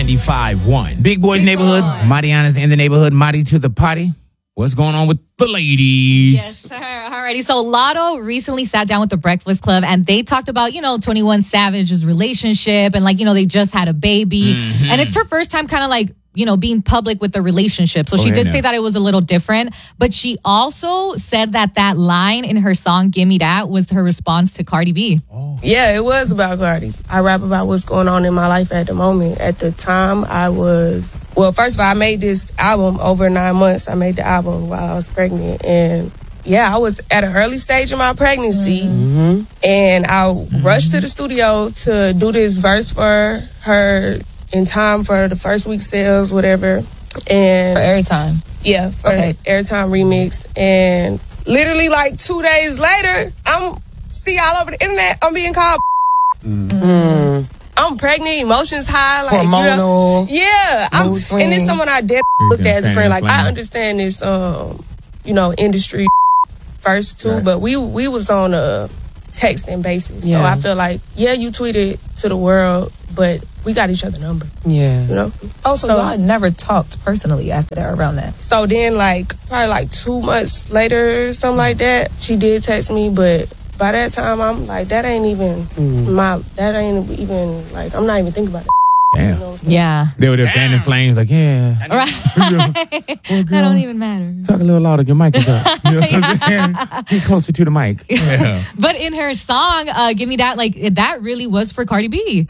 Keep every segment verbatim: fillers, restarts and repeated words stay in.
ninety-five point one. Big Boy's Neighborhood. Mariana's in the neighborhood. Mari to the party. What's going on with the ladies? Yes, sir. Alrighty. So Lotto recently sat down with the Breakfast Club and they talked about, you know, twenty-one Savage's relationship and like, you know, they just had a baby. Mm-hmm. And it's her first time kind of like, you know, being public with the relationship. So oh, she did now. say that it was a little different, but she also said that that line in her song, Gimme That, was her response to Cardi B. Oh. Yeah, it was about Cardi. I rap about what's going on in my life at the moment. At the time, I was, well, first of all, I made this album over nine months. I made the album while I was pregnant. And yeah, I was at an early stage of my pregnancy. Mm-hmm. And I mm-hmm. rushed to the studio to do this verse for her in time for the first week sales, whatever. And for Airtime. Yeah, for okay. the Airtime remix. And literally like two days later, I'm see all over the internet, I'm being called mm. I'm pregnant, emotions high, like hormonal. You know, yeah. I'm, and it's someone I did look at as a friend. Like I understand this um, you know, industry first too, right. but we we was on a texting basis. Yeah. So I feel like, yeah, you tweeted to the world, but we got each other number. Yeah. You know? Oh, so, so y'all never talked personally after that, around that? So then, like, probably like two months later, something like that, she did text me, but by that time, I'm like, that ain't even mm. my, that ain't even, like, I'm not even thinking about it. Damn. You know yeah. They were there fanning flames, like, yeah. Right. Well, that don't even matter. Talk a little louder, your mic is up. You know what I'm saying? Get closer to the mic. Yeah. But in her song, uh, Give Me That, like, that really was for Cardi B.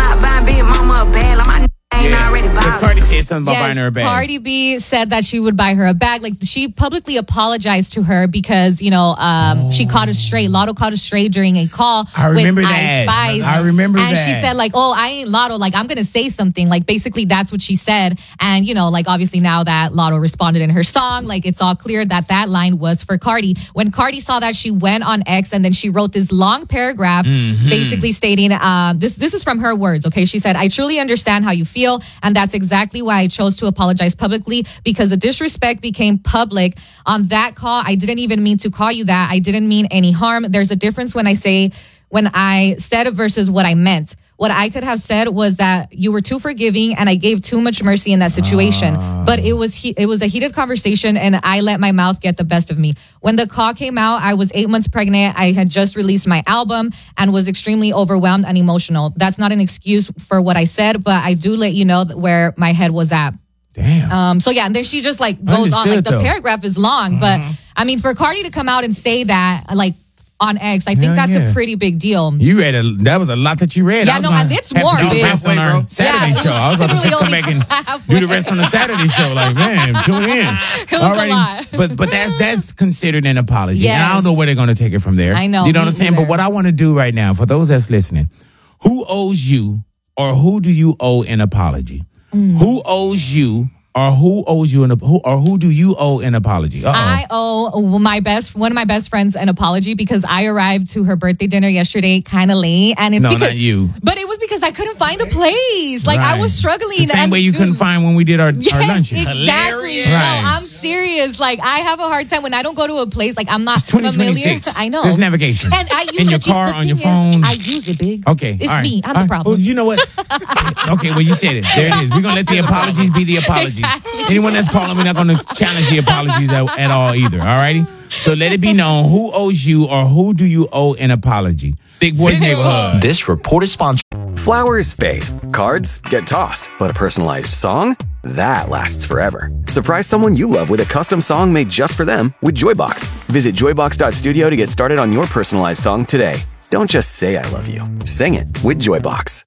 Yeah, because Cardi said something about yes, buying her a bag. Cardi B said that she would buy her a bag. Like, she publicly apologized to her because, you know, um, oh. she caught a stray. Lotto caught a stray during a call I remember with that. Ice Spice. I remember and that. And she said, like, oh, I ain't Lotto. Like, I'm going to say something. Like, basically, that's what she said. And, you know, like, obviously now that Lotto responded in her song, like, it's all clear that that line was for Cardi. When Cardi saw that, she went on X and then she wrote this long paragraph mm-hmm. basically stating, um, this, this is from her words, okay? She said, I truly understand how you feel, and that's exactly Exactly why I chose to apologize publicly, because the disrespect became public. On that call, I didn't even mean to call you that. I didn't mean any harm. There's a difference when I say, when I said versus what I meant. What I could have said was that you were too forgiving and I gave too much mercy in that situation. Uh. But it was he- it was a heated conversation and I let my mouth get the best of me. When the call came out, I was eight months pregnant. I had just released my album and was extremely overwhelmed and emotional. That's not an excuse for what I said, but I do let you know where my head was at. Damn. Um, so yeah, and then she just like goes Understood, on. Like the though. paragraph is long, but Mm-hmm. I mean, for Cardi to come out and say that, like, on X, I think Hell that's yeah. a pretty big deal. You read a, that was a lot that you read. Yeah, no, and it's more, to do the bitch. rest on our Saturday Yeah, show. I was about to say, come back and halfway. do the rest on the Saturday show. Like, man, tune in. It was a lot. But but that's that's considered an apology. Yes. And I don't know where they're going to take it from there. I know. You know what I'm me saying? either. But what I want to do right now, for those that's listening, who owes you or who do you owe an apology? Mm. Who owes you or who owes you an who or who do you owe an apology? Uh-oh. I owe my best one of my best friends an apology because I arrived to her birthday dinner yesterday kind of late, and it's no, because, not you. But it was because I couldn't find a place. Like Right. I was struggling. The same and, way you couldn't find when we did our, yes, our lunch. Exactly. Hilarious. No, Right. I'm serious. Like I have a hard time when I don't go to a place. Like I'm not It's twenty familiar. twenty-six. I know. There's navigation. And I use in your the G- car, the on your thing phone. Is, I use it, big. Okay. It's all right. me. I'm all the right. problem. Well, you know what? Okay, well, you said it. There it is. We're going to let the apologies be the apologies. Exactly. Anyone that's calling, we're not going to challenge the apologies at, at all either. All righty? So let it be known who owes you or who do you owe an apology. Big Boy's Neighborhood. This report is sponsored. Flowers fade, cards get tossed, but a personalized song? That lasts forever. Surprise someone you love with a custom song made just for them with Joybox. Visit joybox dot studio to get started on your personalized song today. Don't just say I love you. Sing it with Joybox.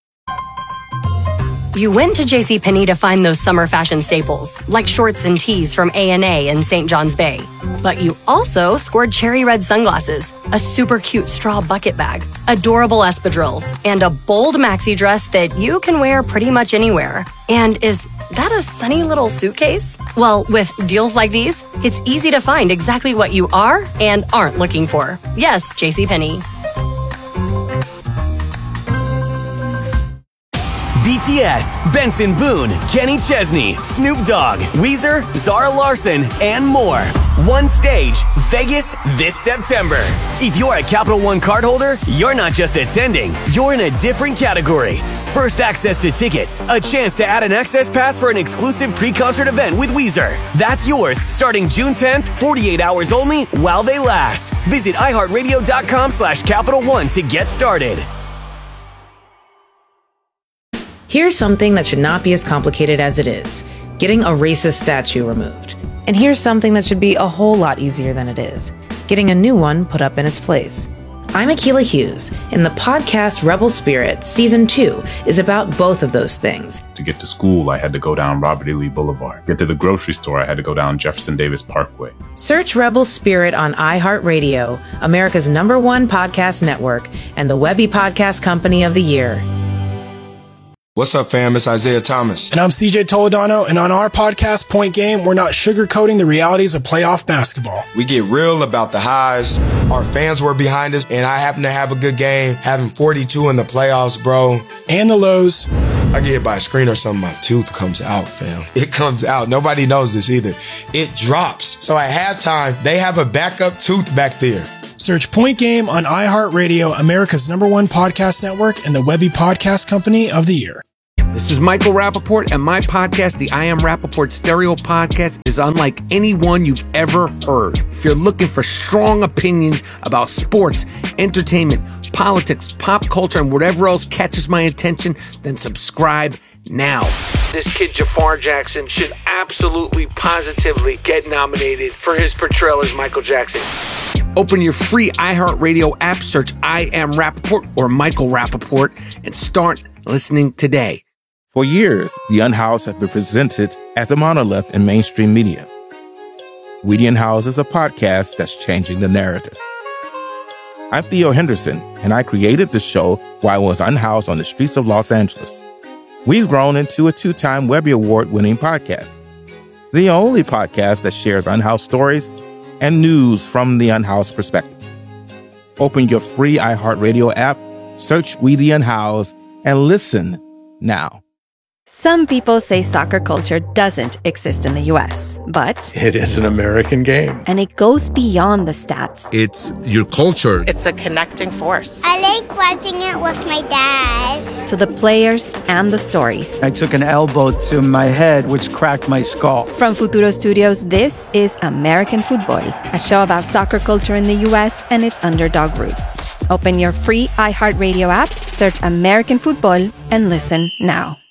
You went to JCPenney to find those summer fashion staples, like shorts and tees from A and A in Saint John's Bay. But you also scored cherry red sunglasses, a super cute straw bucket bag, adorable espadrilles, and a bold maxi dress that you can wear pretty much anywhere. And is that a sunny little suitcase? Well, with deals like these, it's easy to find exactly what you are and aren't looking for. Yes, JCPenney. B T S, Benson Boone, Kenny Chesney, Snoop Dogg, Weezer, Zara Larson, and more. One stage, Vegas this September. If you're a Capital One cardholder, you're not just attending, you're in a different category. First access to tickets, a chance to add an access pass for an exclusive pre-concert event with Weezer. That's yours starting June tenth, forty-eight hours only while they last. Visit iHeartRadio.com slash Capital One to get started. Here's something that should not be as complicated as it is. Getting a racist statue removed. And here's something that should be a whole lot easier than it is. Getting a new one put up in its place. I'm Akilah Hughes, and the podcast Rebel Spirit Season two is about both of those things. To get to school, I had to go down Robert E. Lee Boulevard. Get to the grocery store, I had to go down Jefferson Davis Parkway. Search Rebel Spirit on iHeartRadio, America's number one podcast network, and the Webby Podcast Company of the Year. What's up, fam? It's Isaiah Thomas. And I'm C J Toledano, and on our podcast, Point Game, we're not sugarcoating the realities of playoff basketball. We get real about the highs. Our fans were behind us, and I happen to have a good game, having forty-two in the playoffs, bro. And the lows. I get hit by a screen or something, my tooth comes out, fam. It comes out. Nobody knows this either. It drops. So at halftime, they have a backup tooth back there. Search Point Game on iHeartRadio, America's number one podcast network, and the Webby Podcast Company of the Year. This is Michael Rappaport, and my podcast, the I Am Rappaport Stereo Podcast, is unlike any one you've ever heard. If you're looking for strong opinions about sports, entertainment, politics, pop culture, and whatever else catches my attention, then subscribe now. This kid, Jafar Jackson, should absolutely, positively get nominated for his portrayal as Michael Jackson. Open your free iHeartRadio app, search I Am Rappaport or Michael Rappaport, and start listening today. For years, The Unhoused has been presented as a monolith in mainstream media. We the Unhoused is a podcast that's changing the narrative. I'm Theo Henderson, and I created the show while I was unhoused on the streets of Los Angeles. We've grown into a two-time Webby Award-winning podcast, the only podcast that shares unhoused stories and news from the unhoused perspective. Open your free iHeartRadio app, search We the Unhoused, and listen now. Some people say soccer culture doesn't exist in the U S, but it is an American game. And it goes beyond the stats. It's your culture. It's a connecting force. I like watching it with my dad. To the players and the stories. I took an elbow to my head, which cracked my skull. From Futuro Studios, this is American Football, a show about soccer culture in the U S and its underdog roots. Open your free iHeartRadio app, search American Football, and listen now.